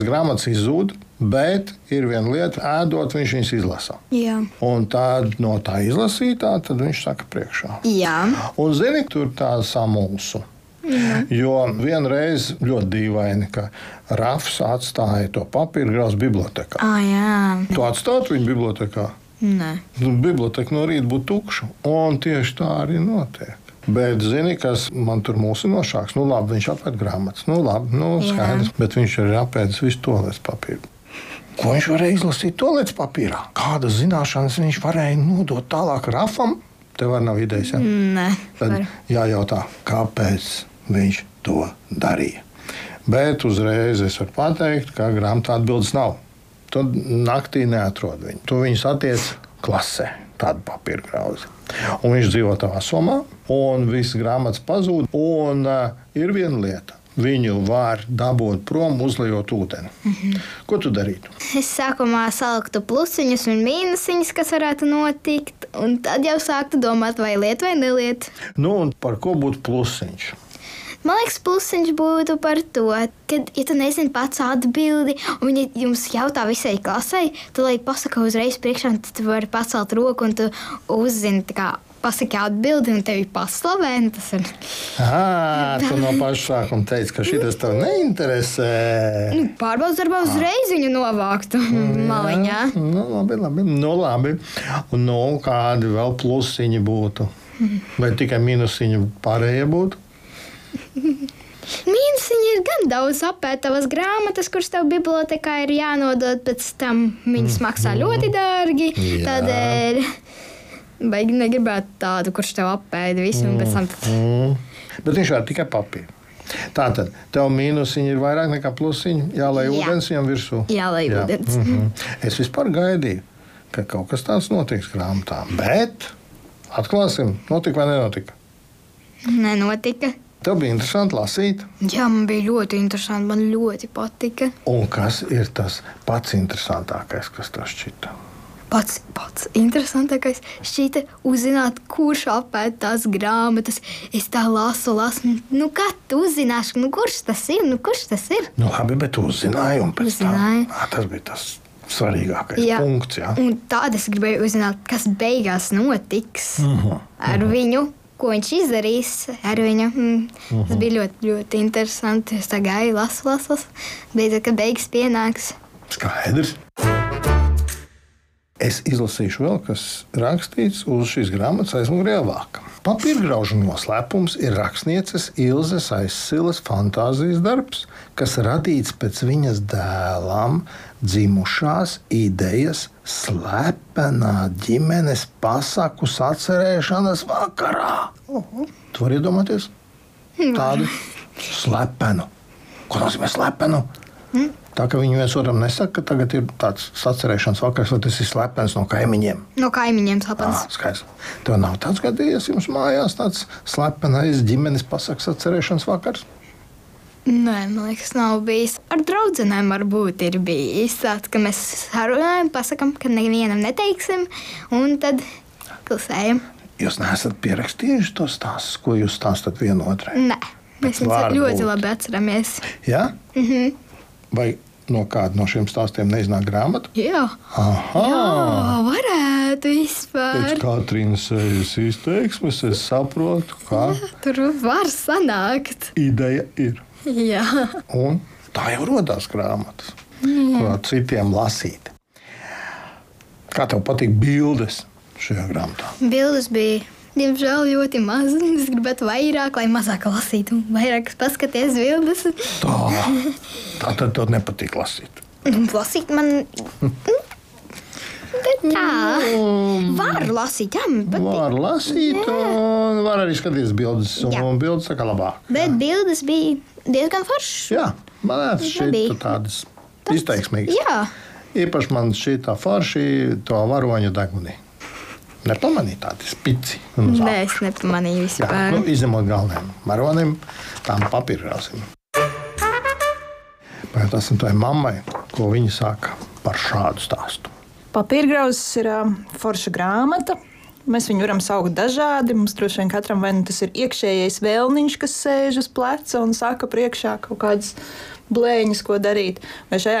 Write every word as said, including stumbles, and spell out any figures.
Grāmatas izzūd, bet ir viena lieta, ēdot, viņš viņas izlasa. Jā. Un tad no tā izlasītā, tad viņš saka priekšā. Jā. Un zini, tur tā samulsu. Jā. Jo vienreiz ļoti dīvaini, ka Rafs atstāja to papīru grauzu bibliotekā. Ah, jā. Tu atstātu viņu bibliotekā? Nē. Nu, biblioteka no rīta būtu tukša. Un tieši tā arī notiek. Bet zini, kas man tur mūsinošāks? Nu labi, viņš apēd grāmatas. Nu labi, nu skaidrs. Jā. Bet viņš arī apēdis visu toaletes papīru. Ko viņš varēja izlasīt toaletes papīrā? Kādas zināšanas viņš varēja nodot tālāk Rafam? Tev var nav idejas, ja? Nē. Tad Var. jājautā, kāpēc viņš to darīja. Bet uzreiz es varu pateikt, ka grāmatā atbildes nav. Tu naktī neatrod viņu. Tu viņu satiec klasē, tādu papīru grauzi. Un viņš dzīvo tavā somā, un viss grāmatas pazūd. Un uh, ir viena lieta. Viņu var dabūt prom, uzliejot ūdeni. Mm-hmm. Ko tu darītu? Es sākumā saliktu plusiņus un mīnusiņus, kas varētu notikt, un tad jau sāktu domāt, vai liet vai neliet. Nu, un par ko būtu plusiņš? Man liekas, plusiņš būtu par to, ka, ja tu nezini pats atbildi, un viņi jums jautā visai klasei, tad, lai pasaka uzreiz priekšā, tad tu vari pacelt roku, un tu uzzini, tā kā pasaki atbildi, un tevi paslavē. Tas ir... Ā, tu no paša sākuma teici, ka šitas tev neinteresē. Nu, pārbaudas darbā uzreiz viņu novāktu maliņā. Nu, labi, labi. Nu, labi. Un nu, kādi vēl plusiņi būtu? Vai tikai minusiņi pārējie būtu? Mīnusiņi ir gan daudz apētavas grāmatas, kuras tev bibliotekā ir jānodod, pēc tam viņas maksā ļoti dārgi. Jā. Tādēļ baigi negribētu tādu, kurš tev apēda visu, un pēc tam... Mm. Bet viņš var tikai papīru. Tātad, tev mīnusiņi ir vairāk nekā plusiņi, jālai Jā. ūdens viņam virsū. Jālai Jā. ūdens. Mm-hmm. Es vispār gaidīju, ka kaut kas tāds notiks grāmatā, bet atklāsim, notika vai nenotika. Nenotika. Tev bija interesanti lasīt. Jā, man bija ļoti interesanti, man ļoti patika. Un kas ir tas pats interesantākais, kas tev šķita? Pats, pats interesantākais šķita uzzināt, kurš apēd tās grāmatas. Es tā lasu, lasu, nu kā tu uzzināšu, nu kurš tas ir, nu kurš tas ir? Nu labi, bet tu uzzināji, un pēc Uzzināju. tam, ā, tas bija tas svarīgākais Jā. punkts, jā. Un tad es gribēju uzzināt, kas beigās notiks Mhm. ar viņu, ko viņš izdarīs ar viņu. Mm. Tas bija ļoti, ļoti interesanti. Es tā gāju, lasu, lasu, lasu. Beidzot, ka beigas pienāks. Skaidrs. Es izlasīšu vēl, kas rakstīts uz šīs grāmatas aizmugurējā vāka. Papīrgraužu noslēpums ir rakstnieces Ilzes Aizsiles fantāzijas darbs, kas radīts pēc viņas dēlām dzimušās idejas slepenā ģimenes pasaku sacerēšanas vakarā. Tu vari iedomāties tādu slepenu. Ko nozīmē slepenu? Mm. Tā kā viņi viens otram nesaka, ka tagad ir tāds sacerēšanas vakars, vai tas ir slepens no kaimiņiem. No kaimiņiem slepens. Ah, skaidrs. Tev nav tāds gadījies jums mājās tāds slepenais ģimenes pasakas sacerēšanas vakars? Nē, man liekas, nav bijis. Ar draudzenēm varbūt ir bijis tāds, ka mēs sarunājam, pasakam, ka nevienam neteiksim, un tad klusējam. Jūs neesat pierakstījuši tos stāstus, ko jūs stāstat vienotrai? Nē, mēs viņus varbūt. ļoti labi atceramies. Jā? Mhm. Vai no kāda no šiem stāstiem neiznāk grāmata? Jā. Aha! Jā, varētu vispār. Pēc Katrīnas sejas izteiksmes es saprotu, kā Tur var sanākt. ideja ir. Jā. Un tā jau rodās grāmatas, ko citiem lasīt. Kā tev patīk bildes šajā grāmatā? Bildes bija, diemžēl, ļoti maz. Es gribētu vairāk, lai mazāk lasītu. Vairāk paskaties bildes. Tā, tā tad tev nepatīk lasīt. Lasīt man... Bet tā. Var lasīt, jā, man patīk. Var lasīt, un var arī skatīties bildes, Jā. un bildes saka labāk. Bet bildes bija diezgan foršas. Jā, man šķita Nebija. tādas izteiksmīgas. Jā. Īpaši man šķita forši to varoņu deguni. Nepamanīja tādi spici. un uz Nē, es augšu. nepamanīju Jā, vispār. nu, izņemot galvenajiem varonim, tām papīrgrausim. Pajautāsim tai mammai, ko viņa saka par šādu stāstu. Papīrgrauzs ir uh, forša grāmata. Mēs viņu varam saukt dažādi. Mums droši vien katram vai nu tas ir iekšējais vēlniņš, kas sēž uz pleca un saka priekšā kaut kādas blēņas, ko darīt. Vai šajā